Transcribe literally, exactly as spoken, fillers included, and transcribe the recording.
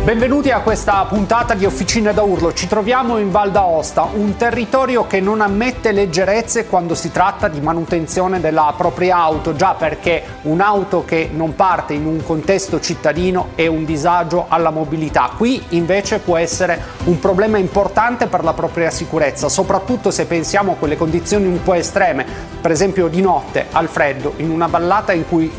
Benvenuti a questa puntata di Officine da Urlo. Ci troviamo in Val d'Aosta, un territorio che non ammette leggerezze quando si tratta di manutenzione della propria auto, già perché un'auto che non parte in un contesto cittadino è un disagio alla mobilità. Qui invece può essere un problema importante per la propria sicurezza, soprattutto se pensiamo a quelle condizioni un po' estreme, per esempio di notte al freddo, in una vallata in cui